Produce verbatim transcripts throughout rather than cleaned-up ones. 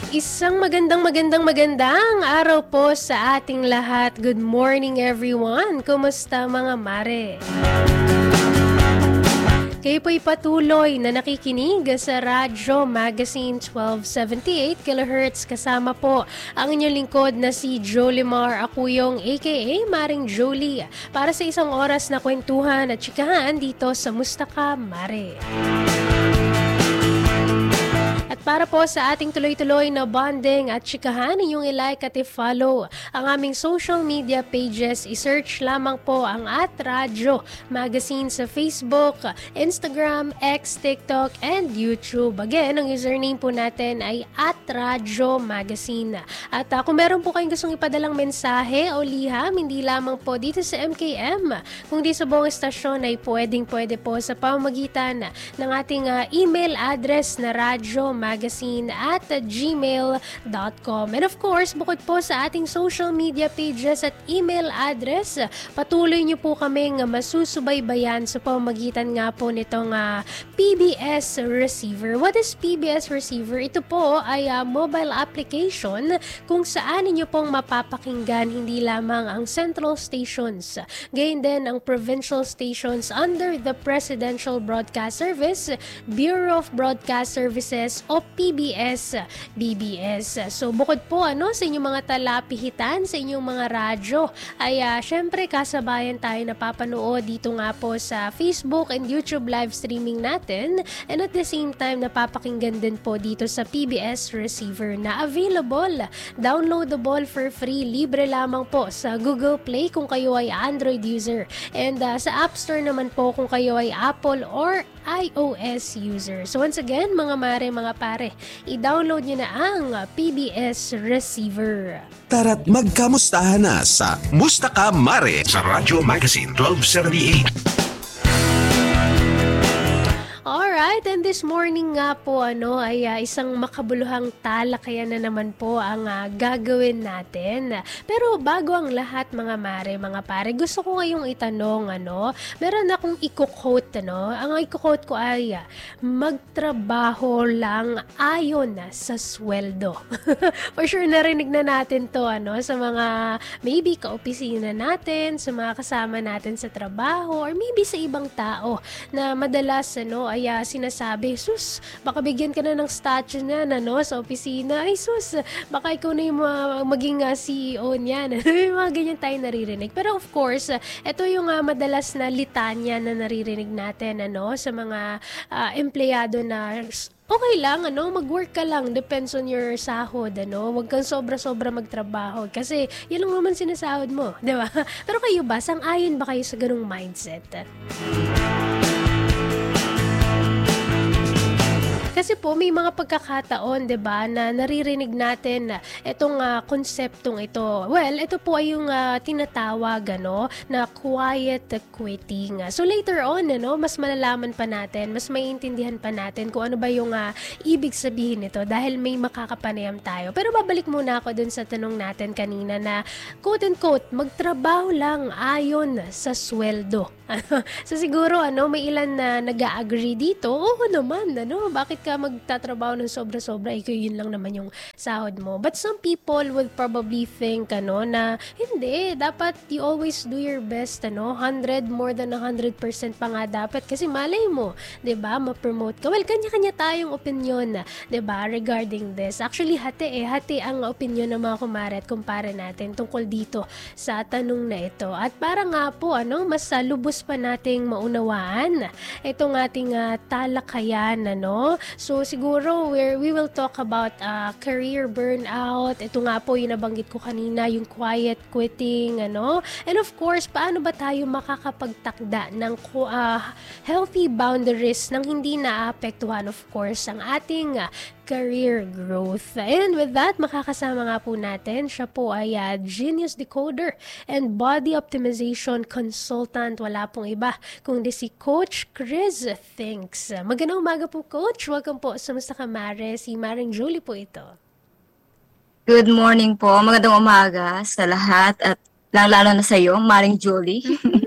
Isang magandang magandang magandang araw po sa ating lahat. Good morning everyone. Kumusta mga mare? Kayo po'y patuloy na nakikinig sa Radyo Magazine twelve seventy-eight kilohertz kasama po ang inyong lingkod na si Jolimar Acuyong aka Maring Jolie para sa isang oras na kwentuhan at chikahan dito sa Mustaka Mare. At para po sa ating tuloy-tuloy na bonding at chikahan, inyong i-like at i-follow ang aming social media pages. I-search lamang po ang at Radyo Magazine sa Facebook, Instagram, X, TikTok, and YouTube. Again, ang username po natin ay at Radyo Magazine. At uh, kung meron po kayong gustong ipadalang mensahe o liham, hindi lamang po dito sa M K M, kundi sa buong estasyon ay pwedeng-pwede po sa pamamagitan ng ating uh, email address na radyo magazine at gmail dot com. And of course, bukod po sa ating social media pages at email address, patuloy niyo po kaming masusubaybayan sa pamamagitan nga po nitong uh, P B S Receiver. What is P B S Receiver? Ito po ay uh, mobile application kung saan niyo pong mapapakinggan hindi lamang ang central stations, gayon din ang provincial stations under the Presidential Broadcast Service, Bureau of Broadcast Services o P B S B B S. So bukod po ano sa inyong mga talapihitan, sa inyong mga radyo, ay uh, syempre kasabayan tayo napapanood dito nga po sa Facebook and YouTube live streaming natin, and at the same time napapakinggan din po dito sa P B S Receiver na available, downloadable for free, libre lamang po sa Google Play kung kayo ay Android user, and uh, sa App Store naman po kung kayo ay Apple or iOS user. So once again, mga mare, mga pare, i-download nyo na ang P B S Receiver. Tara't magkamustahan na sa Mustaka Mare sa Radyo Magazine twelve seventy-eight. Alright, and this morning nga po ano ay uh, isang makabuluhang talakayan na naman po ang uh, gagawin natin. Pero bago ang lahat mga mare, mga pare, gusto ko ngayong itanong ano, meron akong i-quote ano. Ang i-quote ko ay uh, magtrabaho lang ayon sa sweldo. For sure narinig na natin to ano sa mga maybe kaopisina natin, sa mga kasama natin sa trabaho, or maybe sa ibang tao na madalas ano ay uh, sinasabi, sus, baka bigyan ka na ng statue na, ano, sa opisina. Ay, sus, baka ikaw na yung uh, maging uh, C E O niyan. Yung mga ganyan tayo naririnig. Pero of course, uh, ito yung uh, madalas na litanya na naririnig natin, ano, sa mga uh, empleyado na okay lang, ano, mag-work ka lang, depends on your sahod, ano, wag kang sobra-sobra magtrabaho kasi yun lang naman sinasahod mo, di ba? Pero kayo ba, sang-ayon ba kayo sa ganung mindset? Kasi po may mga pagkakataon, 'di ba, na naririnig natin na itong uh, konseptong ito. Well, ito po ay yung uh, tinatawag ano na quiet quitting. So later on, ano, mas malalaman pa natin, mas maiintindihan pa natin kung ano ba yung uh, ibig sabihin nito dahil may makakapanayam tayo. Pero babalik muna ako dun sa tanong natin kanina na quote and quote, magtrabaho lang ayon sa sweldo. So siguro ano, may ilan na nag-agree dito. Oo naman, ano, bakit ka magtatrabaho ng sobra-sobra, ikaw yun lang naman yung sahod mo. But some people would probably think ano na hindi, dapat you always do your best, ano, one hundred, more than one hundred percent pa nga dapat kasi malay mo, 'di ba, ma-promote ka. Well, kanya-kanya tayong opinion, 'di ba, regarding this. Actually, hati eh, hati ang opinion ng mga kumare at kumpare natin tungkol dito sa tanong na ito. At para nga po ano, mas uh, lubos pa nating maunawaan itong ating uh, talakayan, ano. So siguro we're, we will talk about uh, career burnout. Ito nga po yung nabanggit ko kanina, yung quiet quitting, ano. And of course, paano ba tayo makakapagtakda ng uh, healthy boundaries nang hindi naapektuhan of course ang ating uh, career growth. And with that, makakasama nga po natin, siya po ay uh, Genius Decoder and Body Optimization Consultant. Wala pong iba kundi si Coach Chris Thinks. Magandang umaga po, Coach. Welcome po sa Mustaka Mare. Si Maring Julie po ito. Good morning po. Magandang umaga sa lahat at lalo na sa iyo, Maring Julie. Mm-hmm.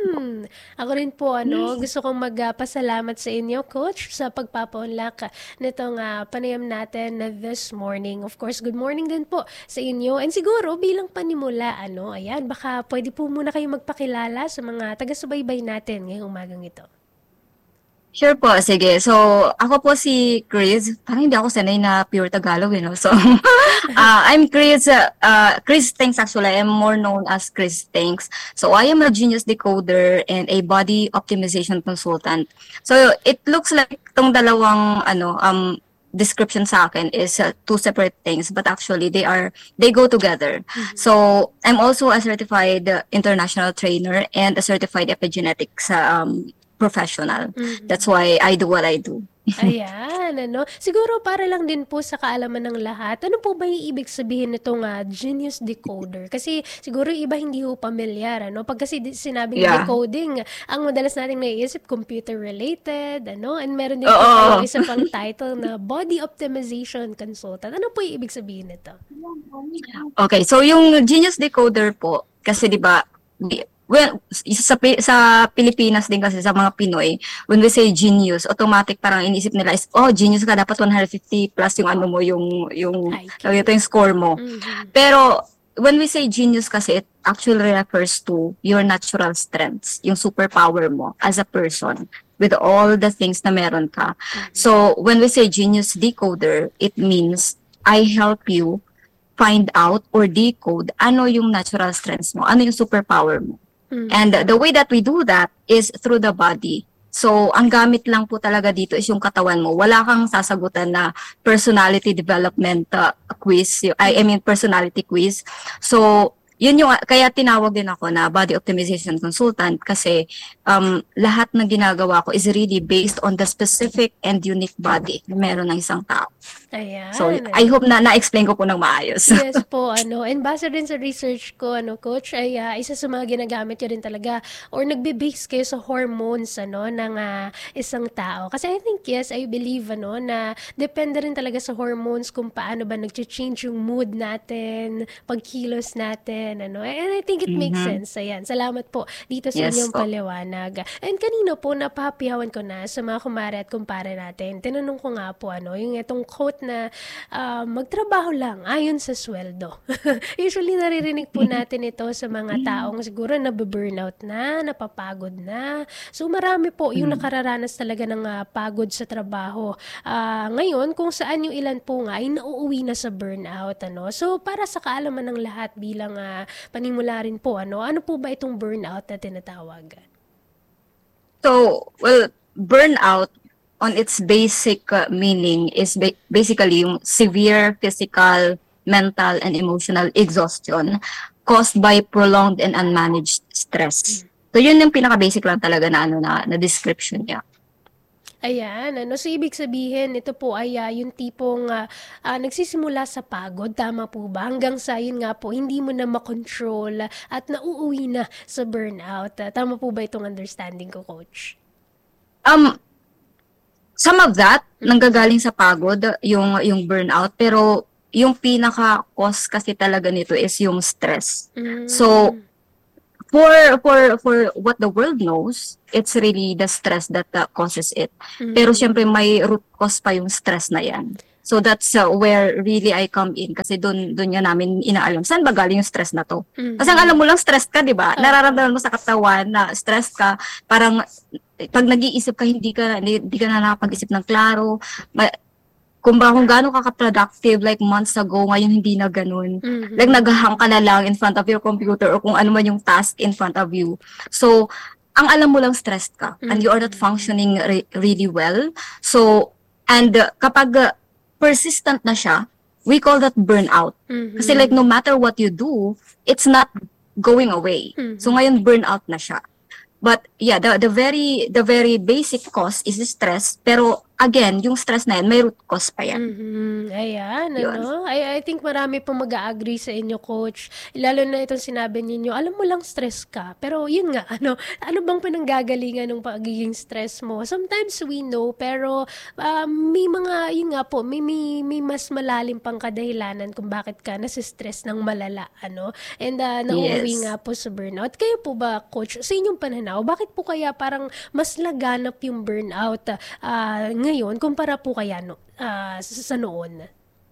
Mm. Ako rin po, ano, gusto kong magpasalamat sa inyo, Coach, sa pagpapaunlak nitong ah, panayam natin na this morning. Of course, good morning din po sa inyo. And siguro, bilang panimula, ano, ayan, baka pwede po muna kayo magpakilala sa mga taga-subaybay natin ngayong umagang ito. Sure po, sige. So, ako po si Chris. Parang hindi ako sanay na pure Tagalog, you know. So, uh, I'm Chris. Uh, uh, Chris Thanks, actually. I'm more known as Chris Thanks. So, I am a genius decoder and a body optimization consultant. So, it looks like tong dalawang, ano, um, description sa akin is uh, two separate things, but actually they are, they go together. Mm-hmm. So, I'm also a certified uh, international trainer and a certified epigenetics um, professional. Mm-hmm. That's why I do what I do. Ayan, ano. Siguro para lang din po sa kaalaman ng lahat, ano po ba yung ibig sabihin nitong uh, genius decoder? Kasi siguro yung iba hindi ho pamilyar, ano? Pag kasi sinabing yeah. decoding, ang madalas nating naiisip, computer-related, ano? And meron din po tayo isa pang title na body optimization consultant. Ano po yung ibig sabihin nito? Okay, so yung genius decoder po, kasi di ba, well, sa, sa Pilipinas din kasi sa mga Pinoy, when we say genius, automatic parang iniisip nila is, oh, genius ka, dapat one hundred fifty plus yung ano mo, yung, yung, ito yung score mo. Mm-hmm. Pero, when we say genius kasi, it actually refers to your natural strengths, yung superpower mo as a person, with all the things na meron ka. Mm-hmm. So, when we say genius decoder, it means, I help you find out or decode ano yung natural strengths mo, ano yung superpower mo. Mm-hmm. And the way that we do that is through the body. So, ang gamit lang po talaga dito is yung katawan mo. Wala kang sasagutan na personality development uh, quiz. I, I mean, personality quiz. So, yun yung, kaya tinawag din ako na body optimization consultant kasi um, lahat ng ginagawa ko is really based on the specific and unique body na meron ng isang tao. Ayan. So, I hope na na-explain ko po ng maayos. Yes po, ano, and base rin sa research ko, ano, Coach, ay uh, isa sa mga ginagamit nyo rin talaga or nagbe-base kayo sa hormones, ano, ng uh, isang tao. Kasi I think, yes, I believe, ano, na depende rin talaga sa hormones kung paano ba nag-change yung mood natin, pagkilos natin, ano, and I think it makes mm-hmm. sense. Ayan, salamat po dito sa yes, inyong po. Paliwanag. And kanino po, napahapihawan ko na sa mga kumare at kumpare natin. Tinanong ko nga po, ano, yung itong quote na uh, magtrabaho lang ayon sa sweldo. Usually naririnig po natin ito sa mga taong siguro nabe-burnout na, napapagod na. So marami po yung nakararanas talaga ng uh, pagod sa trabaho. Uh, ngayon, kung saan yung ilan po nga ay nauuwi na sa burnout. Ano? So para sa kaalaman ng lahat bilang uh, panimula rin po, ano, ano po ba itong burnout na tinatawag? So, well, burnout on its basic uh, meaning is ba- basically yung severe physical, mental, and emotional exhaustion caused by prolonged and unmanaged stress. So yun yung pinaka-basic lang talaga na ano na, na description niya. Ayan, ano, so ibig sabihin, ito po ay uh, yung tipong uh, uh, nagsisimula sa pagod, tama po ba? Hanggang sa yun nga po, hindi mo na makontrol at nauuwi na sa burnout. Uh, tama po ba itong understanding ko, Coach? Um, some of that, nanggagaling sa pagod, yung, yung burnout, pero yung pinaka-cause kasi talaga nito is yung stress. Mm. So, for for for what the world knows, it's really the stress that uh, causes it. Mm-hmm. Pero syempre may root cause pa yung stress na yan. So that's uh, where really I come in kasi doon doon niya namin inaalam saan ba galing yung stress na to. Mm-hmm. Kasi ang alam mo lang stress ka, 'di ba? Uh-huh. Nararamdaman mo sa katawan na stress ka, parang pag nag-iisip ka hindi ka hindi, hindi ka na nakapag-isip ng klaro. Ma- kung ba kung gaano ka ka-productive like months ago, ngayon hindi na ganun. Mm-hmm. Like naghahang ka na lang in front of your computer or kung ano man yung task in front of you. So, ang alam mo lang stressed ka mm-hmm. and you are not functioning re- really well. So, and uh, kapag uh, persistent na siya, we call that burnout. Mm-hmm. Kasi like no matter what you do, it's not going away. Mm-hmm. So ngayon burnout na siya. But yeah, the the very the very basic cause is stress, pero again, yung stress na yan, may root cause pa yan. Mhm. Ayan, Yun. ano? I, I think marami pong mag-a-agree sa inyo, coach. Lalo na itong sinabi ninyo, alam mo lang stress ka. Pero yun nga, ano, ano bang pinanggagalingan ng pagiging stress mo? Sometimes we know, pero um, may mga, yun nga po, may, may, may mas malalim pang kadahilanan kung bakit ka nasistress ng malala, ano? And uh, nauuwi Yes. nga po sa burnout. Kayo po ba, coach, sa inyong pananaw, bakit po kaya parang mas laganap yung burnout uh, ngayon kumpara po kaya no, ah, sa, sa noon?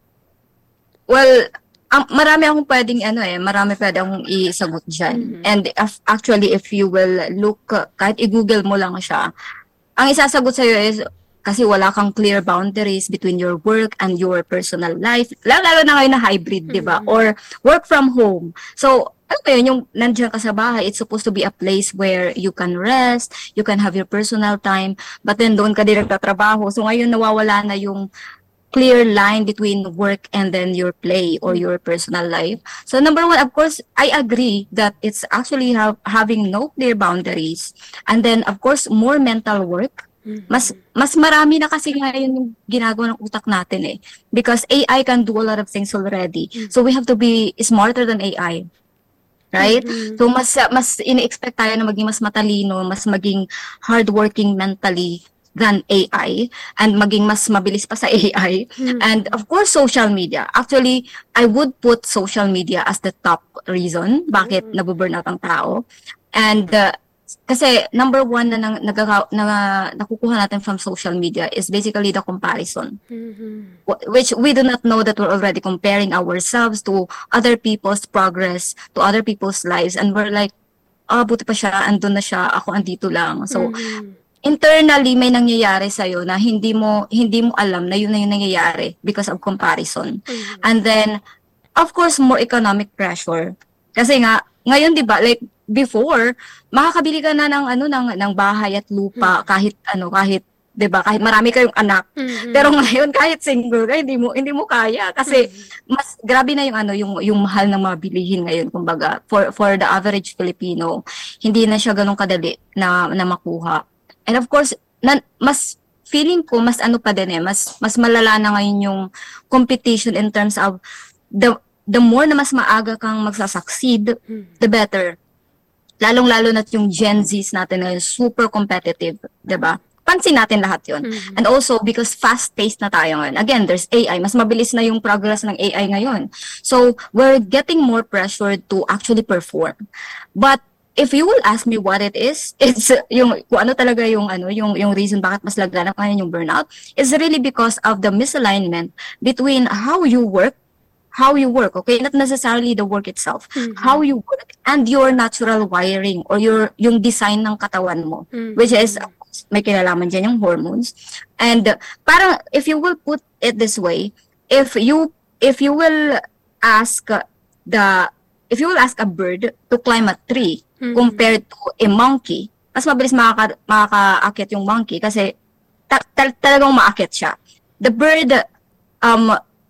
Well, ang marami akong pwedeng ano eh, marami pwedeng akong isagot dyan. Mhm. And if, actually, if you will look, uh, kahit i-google mo lang siya, ang isasagot sa'yo is, kasi wala kang clear boundaries between your work and your personal life. Lalo, lalo na ngayon na hybrid, di ba? Mhm. Or work from home. So, ano ba yun, yung nandiyan ka sa bahay, it's supposed to be a place where you can rest, you can have your personal time, but then doon ka din nagtatrabaho. So, ngayon nawawala na yung clear line between work and then your play or your personal life. So number one, of course, I agree that it's actually have, having no clear boundaries. And then, of course, more mental work. Mas mas marami na kasi ngayon yung ginagawa ng utak natin eh. Because A I can do a lot of things already. So we have to be smarter than A I. Right? Mhm. So mas mas ini-expect tayo na maging mas matalino, mas maging hardworking mentally than A I, and maging mas mabilis pa sa A I. Mhm. And of course, social media. Actually, I would put social media as the top reason bakit nabuburnout ang tao. And uh, kasi number one na, nang, nagaka, na nakukuha natin from social media is basically the comparison. Mhm. Wh- Which we do not know that we're already comparing ourselves to other people's progress, to other people's lives. And we're like, ah, buti pa siya, andun na siya, ako andito lang. So, Mhm. internally may nangyayari sa na hindi mo hindi mo alam na yun na yung nangyayari because of comparison. Mhm. And then of course more economic pressure. Kasi nga ngayon 'di ba, like before, makakabili ka na ng ano ng ng bahay at lupa kahit ano kahit 'di ba, kahit marami kayong anak. Mhm. Pero ngayon kahit single ka, hindi mo hindi mo kaya kasi mas grabe na yung ano yung yung mahal ng mga bilihin ngayon, kumbaga for for the average Filipino, hindi na siya ganun kadali na na makuha. And of course, na, mas feeling ko mas ano pa din eh, mas mas malala na ngayon yung competition in terms of the the more na mas maaga kang magsasucceed, the better. Lalong-lalo na yung Gen Zs natin ngayon, super competitive, 'di ba? Pansin natin lahat 'yon. Mhm. And also because fast-paced na tayo ngayon. Again, there's A I, mas mabilis na yung progress ng A I ngayon. So, we're getting more pressured to actually perform. But if you will ask me what it is, it's uh, yung kung ano talaga yung ano yung yung reason bakit mas laganap ngayon yung burnout is really because of the misalignment between how you work, how you work, okay, not necessarily the work itself, Mhm. how you work and your natural wiring or your yung design ng katawan mo, Mhm. which is of course, may kinalaman dyan yung hormones. And uh, parang if you will put it this way, if you if you will ask uh, the if you will ask a bird to climb a tree Mhm. compared to a monkey, mas mabilis makaka, makakaakyat yung monkey kasi ta- ta- talagang maakyat siya. The bird um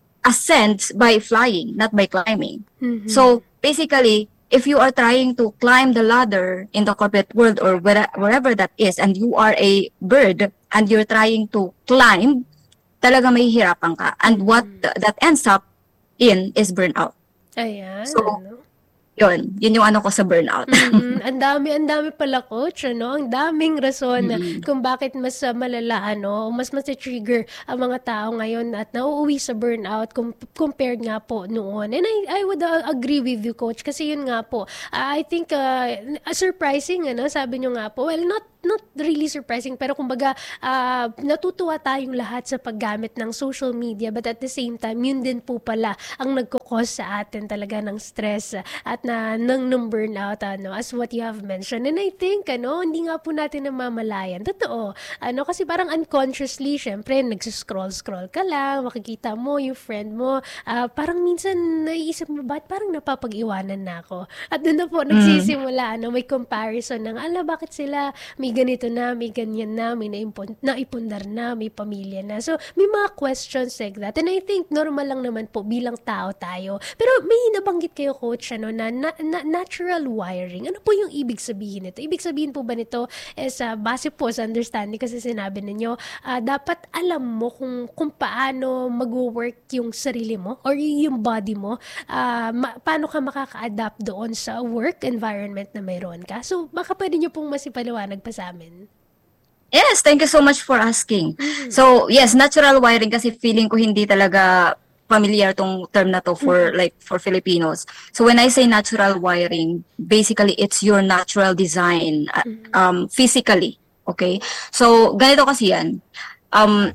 ascends by flying, not by climbing. Mhm. So basically, if you are trying to climb the ladder in the corporate world or where, wherever that is, and you are a bird and you're trying to climb, talaga may hirapan ka. And what th- that ends up in is burnout. Ayan, So, ano? Yun, yun yung ano ko sa burnout. Mhm. Ang dami, ang dami pala, coach, ano? Ang daming rason na Mm. kung bakit mas uh, malala, ano, o mas mas-trigger ang mga tao ngayon at nauuwi sa burnout com- compared nga po noon. And I, I would uh, agree with you, coach, kasi yun nga po, uh, I think uh, surprising, ano, sabi nyo nga po, well, not not really surprising, pero kumbaga uh, natutuwa tayong lahat sa paggamit ng social media, but at the same time, yun din po pala ang nagkukos sa atin talaga ng stress uh, at na ng, ng burnout, ano, as what you have mentioned. And I think, ano, hindi nga po natin namamalayan. Totoo. Ano, kasi parang unconsciously, syempre, nagsiscroll-scroll ka lang, makikita mo yung friend mo, uh, parang minsan naiisip mo, bakit parang napapag-iwanan na ako? At doon na po nagsisimula, ano, may comparison ng, ala, bakit sila may may ganito na, may ganyan na, may naipon, naipundar na, may pamilya na. So, may mga questions like that. And I think normal lang naman po bilang tao tayo. Pero may nabanggit kayo, coach, ano, na, na, na natural wiring. Ano po yung ibig sabihin nito? Ibig sabihin po ba nito is uh, base po sa understanding kasi sinabi ninyo, uh, dapat alam mo kung, kung paano mag-work yung sarili mo or yung body mo, uh, ma- paano ka makaka-adapt doon sa work environment na mayroon ka. So, baka pwede nyo pong masipaliwanag pa sa amin. Yes, thank you so much for asking. Mm-hmm. So, yes, natural wiring kasi feeling ko hindi talaga familiar tong term na to for mm-hmm. like for Filipinos. So when I say natural wiring, basically it's your natural design mm-hmm. um physically, okay? So ganito kasi yan. Um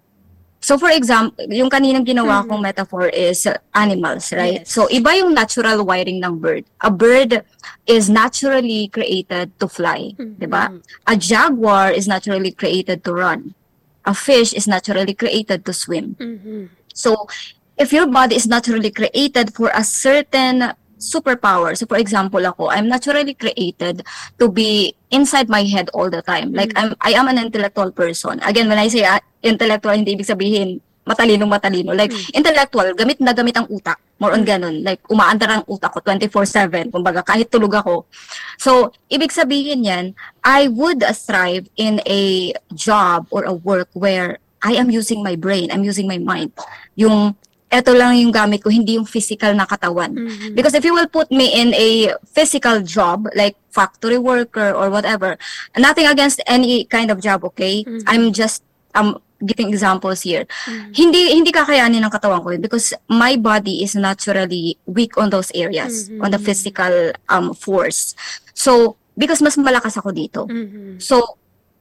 So for example, yung kaninang ginawa mm-hmm. kong metaphor is uh, animals, right? Yes. So iba yung natural wiring ng bird. A bird is naturally created to fly, mm-hmm. 'di ba? A jaguar is naturally created to run. A fish is naturally created to swim. Mm-hmm. So if your body is naturally created for a certain superpower. So for example, ako, I'm naturally created to be inside my head all the time. Like I'm I am an intellectual person. Again, when I say uh, intellectual, hindi ibig sabihin matalinong matalino. Like mm. intellectual, gamit na gamit ang utak. More on ganun. Like umaandar ang utak ko twenty-four seven. Kumbaga kahit tulog ako. So, ibig sabihin yan, I would thrive in a job or a work where I am using my brain, I'm using my mind. Yung eto lang yung gamit ko, hindi yung physical na katawan. Mm-hmm. Because if you will put me in a physical job, like factory worker or whatever, nothing against any kind of job, okay? Mm-hmm. I'm just um giving examples here. Mm-hmm. Hindi hindi kakayanin ng katawan ko yun because my body is naturally weak on those areas, mm-hmm. on the physical um force. So, because mas malakas ako dito. Mm-hmm. So,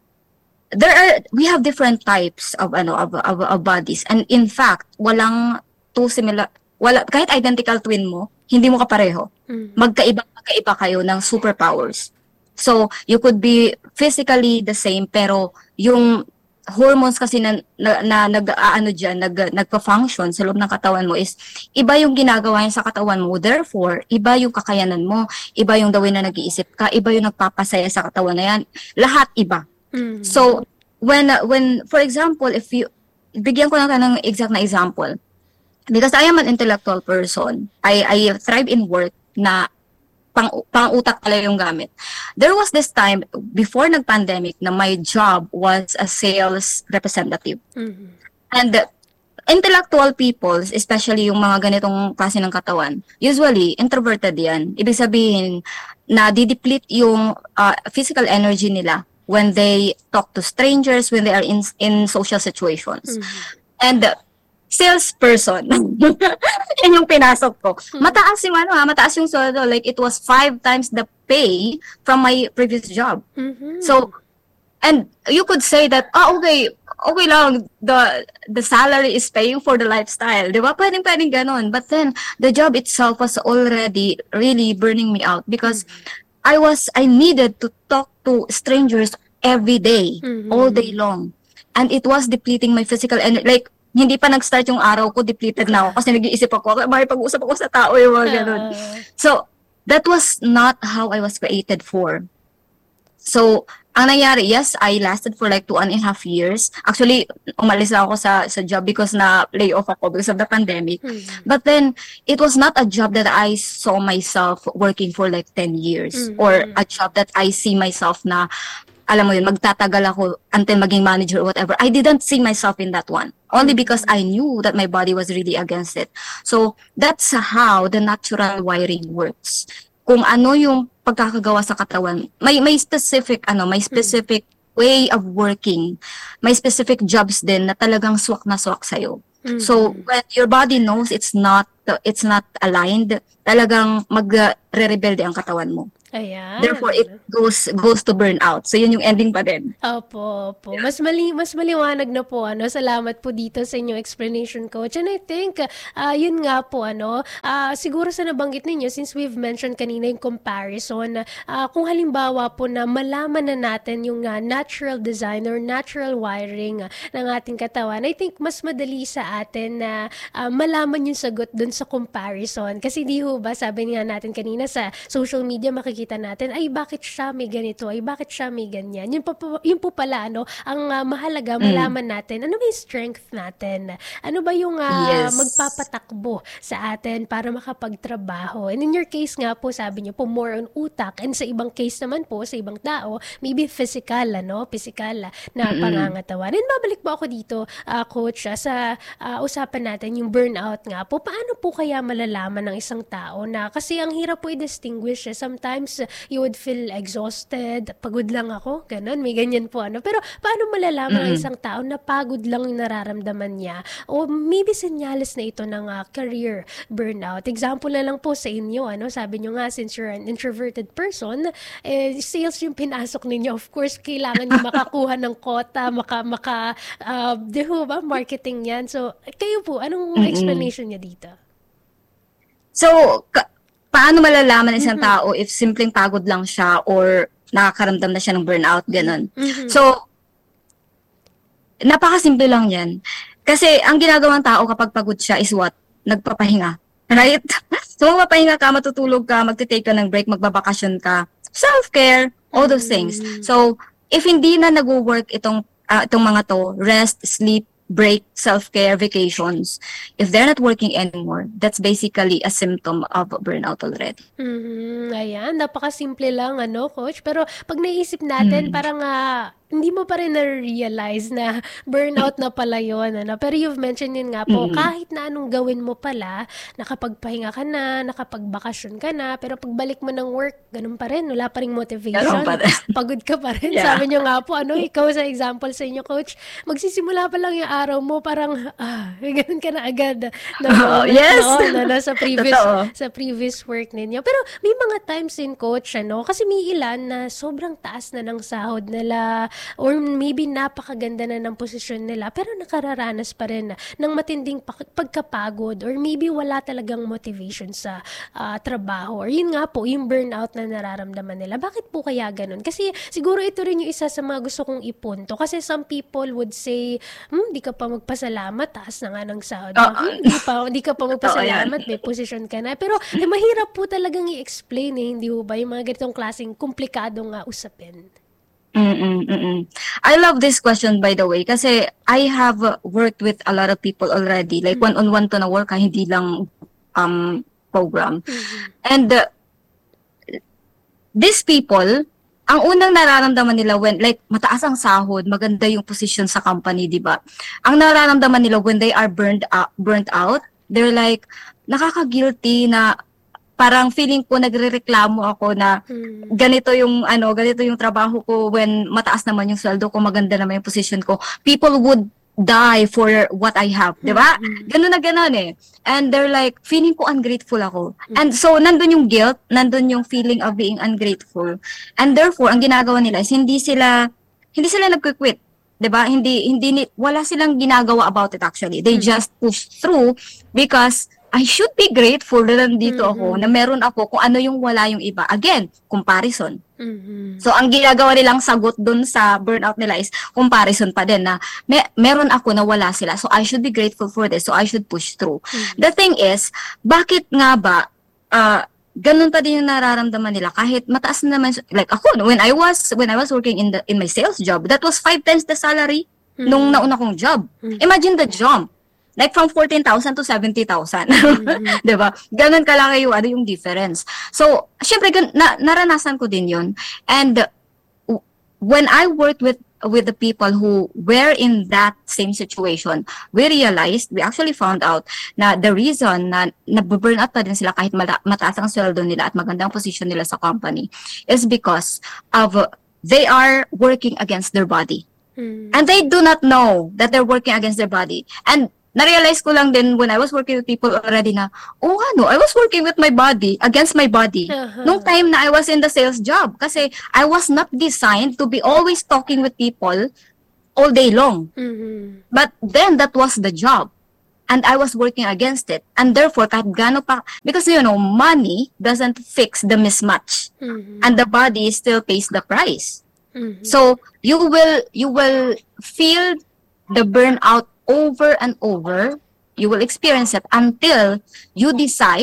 there are, we have different types of ano of, of, of bodies. And in fact, walang two similar, wala, kahit identical twin mo, hindi mo kapareho. Mm. Magkaiba, magkaiba kayo ng superpowers. So, you could be physically the same, pero yung hormones kasi na, na, na nag-aano dyan, nag, nagpa-function sa loob ng katawan mo is, iba yung ginagawa yan sa katawan mo. Therefore, iba yung kakayanan mo, iba yung dawin na nag-iisip ka, iba yung nagpapasaya sa katawan na yan. Lahat iba. Mm. So, when, when, for example, if you, bigyan ko lang ng exact na example. Because I am an intellectual person, I I thrive in work na pang pang-utak pala yung gamit. There was this time before nag-pandemic na my job was a sales representative. Mm-hmm. And uh, intellectual people, especially yung mga ganitong klase ng katawan, usually introverted yan. Ibig sabihin na dideplete yung uh, physical energy nila when they talk to strangers, when they are in in social situations. Mm-hmm. And uh, salesperson. Yan yung pinasok ko. Mataas yung ano ha, mataas yung sweldo. Like it was five times the pay from my previous job. Mm-hmm. So, and you could say that, ah, okay, okay lang, the the salary is paying for the lifestyle. Di ba? Pwedeng pwedeng ganon. But then, the job itself was already really burning me out because mm-hmm. I was, I needed to talk to strangers every day, mm-hmm. all day long. And it was depleting my physical energy. Like, hindi pa nag-start yung araw ko, depleted na ako kasi nag-iisip ako, bakit pag-uusap ako sa tao yung mga ganun. So, that was not how I was created for. So, ang nangyari, yes, I lasted for like two and a half years. Actually, umalis lang ako sa, sa job because na lay off ako because of the pandemic. Mm-hmm. But then, it was not a job that I saw myself working for like ten years. Mm-hmm. Or a job that I see myself na, alam mo yun, magtatagal ako until maging manager or whatever. I didn't see myself in that one. Only because I knew that my body was really against it. So, that's how the natural wiring works. Kung ano yung pagkakagawa sa katawan, may may specific ano, may specific way of working. May specific jobs din na talagang swak na swak sa'yo. Mm-hmm. So, when your body knows it's not it's not aligned, talagang magre-rebelde ang katawan mo. Ayan. Therefore, it goes goes to burnout. So, yun yung ending pa din. Opo, opo. Mas, mali, mas maliwanag na po, ano. Salamat po dito sa inyong explanation, Coach. And I think, uh, yun nga po, ano, uh, siguro sa nabanggit ninyo, since we've mentioned kanina yung comparison, uh, kung halimbawa po na malaman na natin yung uh, natural design or natural wiring uh, ng ating katawan, I think mas madali sa atin na uh, malaman yung sagot dun sa comparison. Kasi di ho ba, sabi nga natin kanina sa social media, makikita makikita natin, ay bakit siya may ganito, ay bakit siya may ganyan. Yun po, yun po pala, ano, ang uh, mahalaga, malaman mm. natin, ano ba yung strength natin? Ano ba yung uh, yes. magpapatakbo sa atin para makapagtrabaho? And in your case nga po, sabi niyo po, more on utak. And sa ibang case naman po, sa ibang tao, maybe physical, ano, physical na mm-hmm. pangangatawan. And babalik po ako dito, uh, Coach, uh, sa uh, usapan natin, yung burnout nga po. Paano po kaya malalaman ng isang tao na, kasi ang hirap po i-distinguish. Eh. Sometimes, uh, you would feel exhausted, pagod lang ako, ganun, may ganyan po. Ano. Pero paano malalaman mm-hmm. ng isang tao na pagod lang yung nararamdaman niya? O maybe senyales na ito ng uh, career burnout. Example na lang po sa inyo, ano, sabi nyo nga, since you're an introverted person, eh, sales yung pinasok ninyo. Of course, kailangan nyo makakuha ng quota, maka, maka, uh, di ba, marketing yan. So, kayo po, anong mm-hmm. explanation niya dito? So, ka- paano malalaman isang mm-hmm. tao if simpleng pagod lang siya or nakakaramdam na siya ng burnout, ganun. Mm-hmm. So, napakasimple lang yan. Kasi, ang ginagawang tao kapag pagod siya is what? Nagpapahinga. Right? So, mapapahinga ka, matutulog ka, magtitake ka ng break, magbabakasyon ka, self-care, all those things. So, if hindi na nag-work itong, uh, itong mga to, rest, sleep, break, self-care, vacations, if they're not working anymore, that's basically a symptom of burnout already. Mm-hmm. Ayan, napakasimple lang, ano, Coach? Pero pag naisip natin, mm. parang uh, hindi mo pa rin na-realize na burnout na pala yun. Ano? Pero you've mentioned yun nga po, mm-hmm. kahit na anong gawin mo pala, nakapagpahinga ka na, nakapagbakasyon ka na, pero pagbalik mo ng work, ganun pa rin, wala pa rin motivation. Pa rin. Pagod ka pa rin. Yeah. Sabi nyo nga po, ano, ikaw sa example sa inyo, Coach, magsisimula pa lang yung araw mo, parang, ah, ganun ka na agad. Na, oh, yes! No, no, no, sa previous sa previous work ninyo. Pero may mga times in, Coach, ano, kasi may ilan na sobrang taas na ng sahod nila, or maybe napakaganda na ng posisyon nila pero nakararanas pa rin ng matinding pagkapagod or maybe wala talagang motivation sa uh, trabaho or yun nga po, yung burnout na nararamdaman nila. Bakit po kaya ganun? Kasi siguro ito rin yung isa sa mga gusto kong ipunto kasi some people would say, hmm, di ka pa magpasalamat, taas na nga ng sahod. Uh, hmm, di, pa, di ka pa magpasalamat, may posisyon ka na. Pero eh, mahirap po talagang i-explain eh, hindi ho ba? Yung mga ganitong klaseng komplikadong uh, usapin. Mm-mm, mm-mm. I love this question, by the way, kasi I have worked with a lot of people already, like mm-hmm. one-on-one to na work, ha, hindi lang um, program. Mm-hmm. And uh, these people, ang unang nararamdaman nila when, like, mataas ang sahod, maganda yung position sa company, di ba? Ang nararamdaman nila when they are burned out, burnt out, they're like, nakaka-guilty na parang feeling ko nagrereklamo ako na hmm. ganito yung ano, ganito yung trabaho ko when mataas naman yung sweldo ko, maganda naman yung position ko. People would die for what I have, hmm. 'di ba? Ganun na ganun eh. And they're like, feeling ko ungrateful ako. Hmm. And so nandun yung guilt, nandun yung feeling of being ungrateful. And therefore, ang ginagawa nila is hindi sila hindi sila nagki-quit. 'Di ba? Hindi hindi wala silang ginagawa about it actually. They hmm. just push through because I should be grateful na nandito mm-hmm. ako, na meron ako kung ano yung wala yung iba. Again, comparison. Mm-hmm. So, ang ginagawa nilang sagot dun sa burnout nila is comparison pa din na may, meron ako na wala sila. So, I should be grateful for this. So, I should push through. Mm-hmm. The thing is, bakit nga ba, uh, ganun pa din yung nararamdaman nila kahit mataas na naman, like ako, when I was, when I was working in the in my sales job, that was five times the salary mm-hmm. nung nauna kong job. Mm-hmm. Imagine the jump. Like from fourteen thousand to seventy thousand. Mm-hmm. Diba? Ganun kalaki yung, ano, yung difference. So, syempre, na, naranasan ko din yun. And uh, when I worked with with the people who were in that same situation, we realized, we actually found out na the reason na nabuburn out pa din sila kahit mata- mataas ang sweldo nila at magandang position nila sa company is because of uh, they are working against their body. Mm-hmm. And they do not know that they're working against their body. And na-realize ko lang din when I was working with people already na, oh ano, I was working with my body, against my body. Uh-huh. Nung time na I was in the sales job. Kasi I was not designed to be always talking with people all day long. Mm-hmm. But then that was the job. And I was working against it. And therefore, kahit gano pa, because you know, money doesn't fix the mismatch. Mm-hmm. And the body still pays the price. Mm-hmm. So, you will, you will feel the burnout over and over. You will experience it until you decide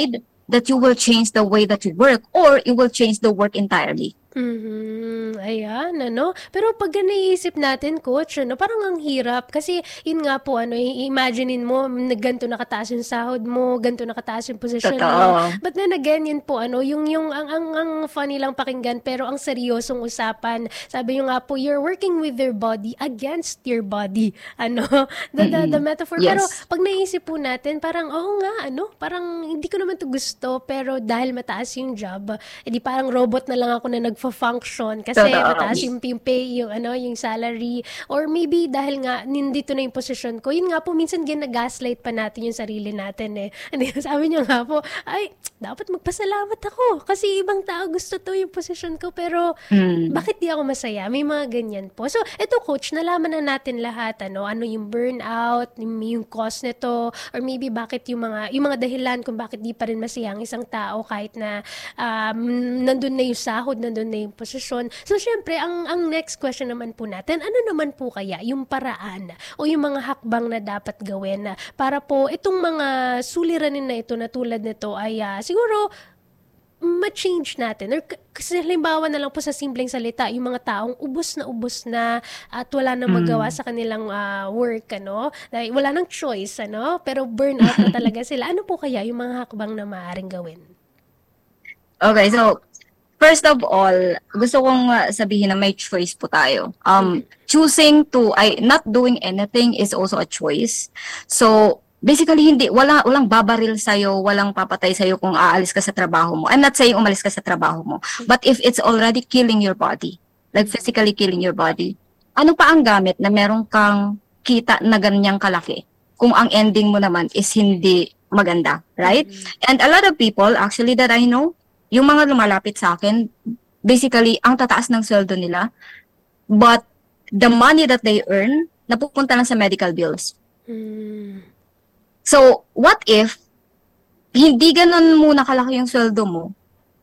that you will change the way that you work or you will change the work entirely. Mhm, ayan ano. Pero pag naiisip natin coach ano, parang ang hirap kasi yun nga po ano, i-imaginein mo na ganito na kataas yung sahod mo, ganito na kataas yung posisyon mo. Totoo. But then again, yun po ano, yung yung ang ang, ang funny lang pakinggan pero ang seryosong usapan. Sabi nyo nga po, you're working with your body against your body. Ano, the, the, the metaphor. Yes. Pero pag naisip po natin, parang oo nga ano, parang hindi ko naman to gusto pero dahil mataas yung job, edi parang robot na lang ako na nag function kasi Totoo. mataas yung, yung pay, yung ano, yung salary, or maybe dahil nga nandito na yung position ko. Yun nga po, minsan gina-gaslight pa natin yung sarili natin eh. And then, sabi niya nga po, ay, dapat magpasalamat ako kasi ibang tao gusto to yung position ko pero Mm. bakit di ako masaya? May mga ganyan po. So, eto coach, nalaman na natin lahat ano, ano yung burnout, yung, yung cause nito, or maybe bakit yung mga yung mga dahilan kung bakit di pa rin masaya ang isang tao kahit na um, nandun na yung sahod, nandun na yung posisyon. So, syempre, ang, ang next question naman po natin, ano naman po kaya yung paraan o yung mga hakbang na dapat gawin na para po itong mga suliranin na ito na tulad nito ay uh, siguro ma-change natin. Or, k- kasi halimbawa na lang po sa simpleng salita, yung mga taong ubos na ubos na at wala nang magawa sa kanilang ah, work, ano? Dahil wala nang choice, ano? Pero burnout na talaga sila. Ano po kaya yung mga hakbang na maaaring gawin? Okay, so first of all, gusto kong uh, sabihin na may choice po tayo. Um, choosing to, ay, not doing anything is also a choice. So, basically, hindi, wala, walang babaril sa'yo, walang papatay sa'yo kung aalis ka sa trabaho mo. I'm not saying umalis ka sa trabaho mo. But if it's already killing your body, like physically killing your body, ano pa ang gamit na meron kang kita na ganyang kalaki kung ang ending mo naman is hindi maganda, right? And a lot of people, actually, that I know, yung mga lumalapit sa akin, basically, ang tataas ng sweldo nila, but the money that they earn, napupunta lang sa medical bills. Mm. So, what if, hindi ganun muna kalaki yung sweldo mo,